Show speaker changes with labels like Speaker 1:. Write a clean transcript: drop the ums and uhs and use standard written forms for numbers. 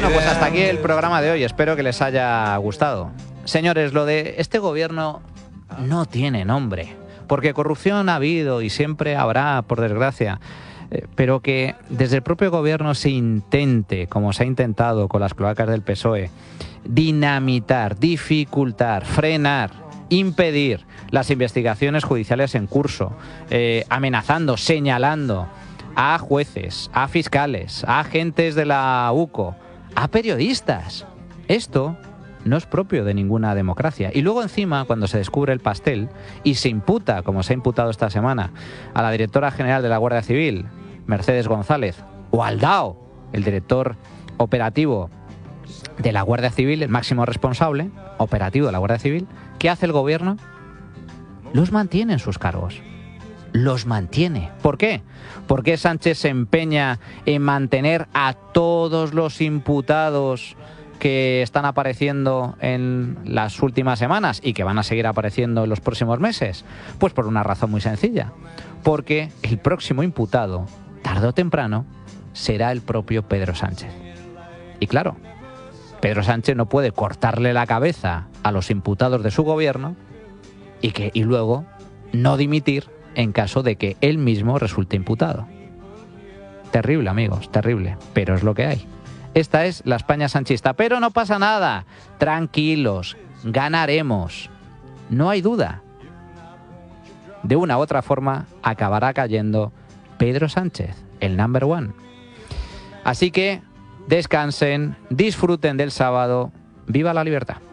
Speaker 1: Bueno, pues hasta aquí el programa de hoy. Espero que les haya gustado. Señores, lo de este gobierno no tiene nombre, porque corrupción ha habido y siempre habrá, por desgracia. Pero que desde el propio gobierno se intente, como se ha intentado con las cloacas del PSOE, dinamitar, dificultar, frenar, impedir las investigaciones judiciales en curso, amenazando, señalando a jueces, a fiscales, a agentes de la UCO, a periodistas. Esto no es propio de ninguna democracia. Y luego encima, cuando se descubre el pastel y se imputa, como se ha imputado esta semana, a la directora general de la Guardia Civil, Mercedes González, o al DAO, el director operativo de la Guardia Civil, el máximo responsable operativo de la Guardia Civil, ¿qué hace el gobierno? Los mantiene en sus cargos. Los mantiene. ¿Por qué? ¿Por qué Sánchez se empeña en mantener a todos los imputados que están apareciendo en las últimas semanas y que van a seguir apareciendo en los próximos meses? Pues por una razón muy sencilla. Porque el próximo imputado, tarde o temprano, será el propio Pedro Sánchez. Y claro, Pedro Sánchez no puede cortarle la cabeza a los imputados de su gobierno y luego no dimitir en caso de que él mismo resulte imputado. Terrible, amigos, terrible, pero es lo que hay. Esta es la España sanchista, pero no pasa nada. Tranquilos, ganaremos. No hay duda. De una u otra forma acabará cayendo Pedro Sánchez, el number one. Así que descansen, disfruten del sábado. ¡Viva la libertad!